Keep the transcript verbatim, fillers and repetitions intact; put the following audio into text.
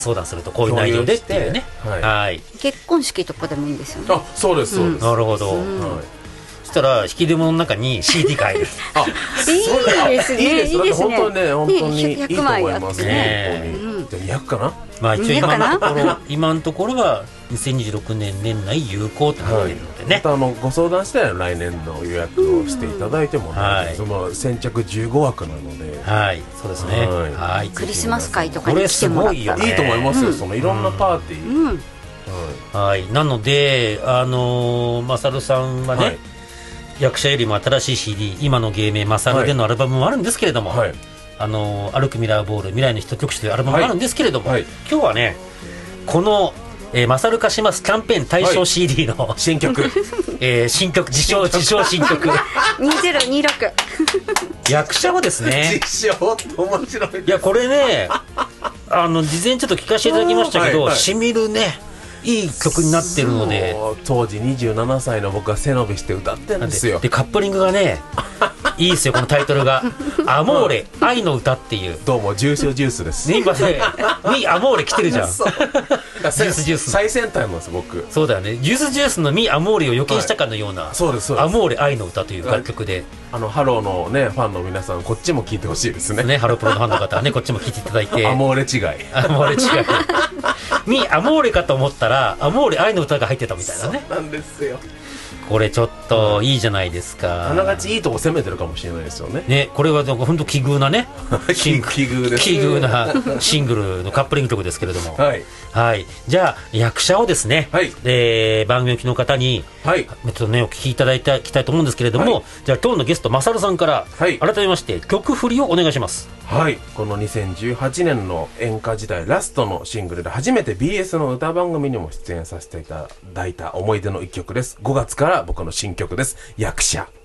相談するとこういう内容でっていうね。はい。 結婚式とかでもいいんですよね。 あ、そうですそうです。 なるほど。そしたら引き出物の中に シーディー が入る。 あ、いいですね。 いいですね。本当にね、本当にいいと思いますね。 じゃあにひゃくかな。 まあ一応今のところ今のところはにせんにじゅうろくねん年内有効となっているのでね。 またあのご相談したら来年の予約をしていただいても、その先着じゅうごわくなので、 はい、そうですね。はい。 クリスマス会とかに来てもらったらいいと思いますよ。そのいろんなパーティー。 はい。なのであのマサルさんはね、役者よりも新しい シーディー、今の芸名マサルでのアルバムもあるんですけれども。あの歩くミラーボール未来のヒット曲集というアルバムがあるんですけれども、はいはい、今日はねこの、えー、マサル化しますキャンペーン対象 シーディー の、はい、 新曲、 えー、新曲自称自称新曲にせんにじゅうろく役者をですね自称面白いです。 いやこれねあの事前ちょっと聞かせていただきましたけど、はいはい、しみるねいい曲になってるので、 当時にじゅうななさいの僕が背伸びして歌ってるんですよ。 でカップリングがねいいですよこのタイトルがアモーレ愛の歌っていう。 どうもジュースジュースです。 今ねミアモーレ来てるじゃん。ジュースジュース最先端なんです僕。 そうだよね。ジュースジュースのミアモーレを予見したかのような、はい、 そうですそうです。 アモーレ愛の歌という楽曲で、 あのハローのねファンの皆さんこっちも聴いてほしいですね。 ねハロープロのファンの方はねこっちも聴いていただいて。 アモーレ違い。 アモーレ違い。ミアモーレかと思ったらアモーレ愛の歌が入ってたみたいなね。 そうなんですよ。 これちょっといいじゃないですか。 あながちいいとこ攻めてるかもしれないですよね。 ね、これは本当奇遇なね奇遇です。 奇遇なシングルのカップリング曲ですけれども、 はい、 はい、じゃあ役者をですね、はい、えー、番組の方に、はい、ちょっとねお聞きいただいていきたいと思うんですけれども、はい、じゃあ今日のゲストマサルさんから、はい、改めまして曲振りをお願いします。 はい、このにせんじゅうはちねんの演歌時代ラストのシングルで初めて ビーエス の歌番組にも出演させていただいた思い出の一曲です。ごがつから僕の新曲です。役者。